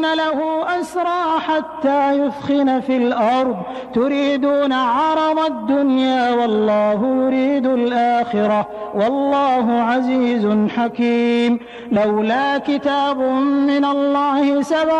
له أسرى حتى يثخن في الأرض تريدون عرض الدنيا والله يريد الآخرة والله عزيز حكيم. لولا كتاب من الله سبق